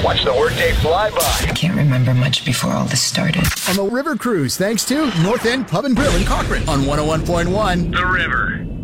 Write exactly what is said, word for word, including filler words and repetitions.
Watch the workday fly by. I can't remember much before all this started. On the River Cruise, thanks to North End Pub and Grill in Cochrane on one oh one point one. The River.